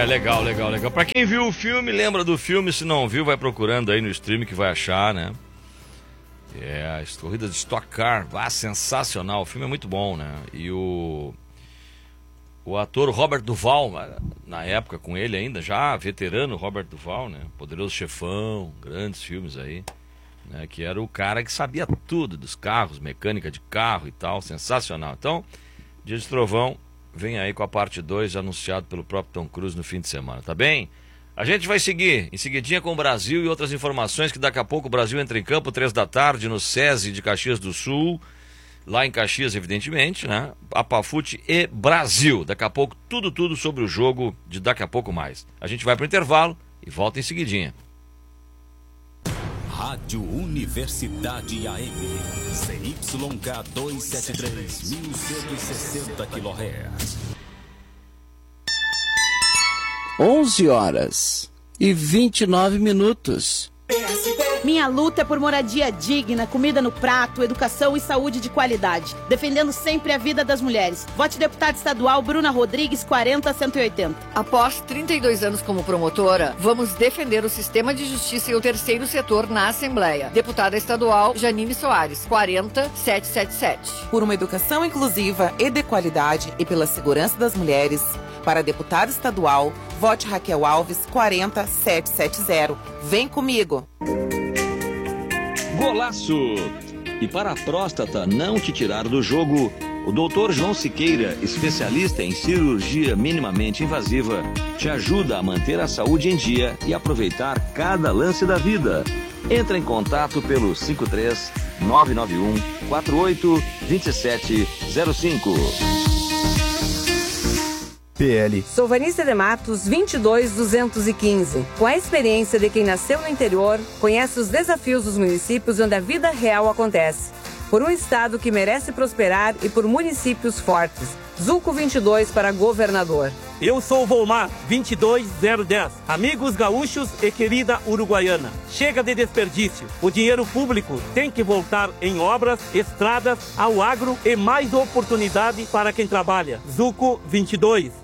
Legal. Pra quem viu o filme, lembra do filme. Se não viu, vai procurando aí no stream que vai achar, né? As corridas de Stock Car. Sensacional. O filme é muito bom, né? E o ator Robert Duvall, na época com ele ainda, já veterano Robert Duvall, né? Poderoso Chefão, grandes filmes aí, né? Que era o cara que sabia tudo dos carros, mecânica de carro e tal, sensacional. Então, Dia de Trovão vem aí com a parte 2, anunciado pelo próprio Tom Cruise no fim de semana, tá bem? A gente vai seguir, em seguidinha com o Brasil e outras informações, que daqui a pouco o Brasil entra em campo, 3 da tarde, no SESI de Caxias do Sul, lá em Caxias, evidentemente, né? Apafute e Brasil. Daqui a pouco, tudo sobre o jogo de daqui a pouco mais. A gente vai pro intervalo e volta em seguidinha. Rádio Universidade AM, ZYK 273, 1160 kHz. 11h29. Minha luta é por moradia digna, comida no prato, educação e saúde de qualidade. Defendendo sempre a vida das mulheres. Vote deputada estadual Bruna Rodrigues, 40180. Após 32 anos como promotora, vamos defender o sistema de justiça e o terceiro setor na Assembleia. Deputada estadual Janine Soares, 40777. Por uma educação inclusiva e de qualidade e pela segurança das mulheres. Para deputada estadual, vote Raquel Alves, 40770. Vem comigo! Golaço! E para a próstata não te tirar do jogo, o Dr. João Siqueira, especialista em cirurgia minimamente invasiva, te ajuda a manter a saúde em dia e aproveitar cada lance da vida. Entra em contato pelo 53 991 48 2705. PL. Sou Vanessa de Matos, 22215. Com a experiência de quem nasceu no interior, conhece os desafios dos municípios onde a vida real acontece. Por um estado que merece prosperar e por municípios fortes. Zulco 22 para governador. Eu sou o Volmar, 22010. Amigos gaúchos e querida uruguaiana. Chega de desperdício. O dinheiro público tem que voltar em obras, estradas, ao agro e mais oportunidade para quem trabalha. Zulco 22.